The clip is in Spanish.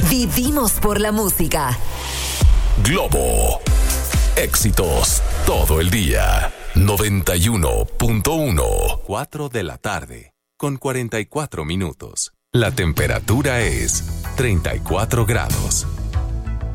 Vivimos por la música. Globo. Éxitos todo el día. 91.1. 4 de la tarde, con 44 minutos. La temperatura es 34 grados.